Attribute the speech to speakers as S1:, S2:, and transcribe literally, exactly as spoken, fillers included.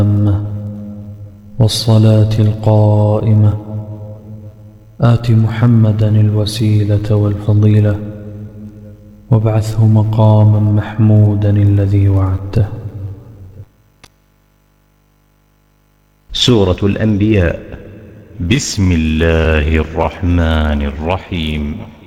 S1: والصلاة القائمة آت محمدا الوسيلة والفضيلة وابعثه مقاما محمودا الذي وعدته.
S2: سورة الأنبياء. بسم الله الرحمن الرحيم.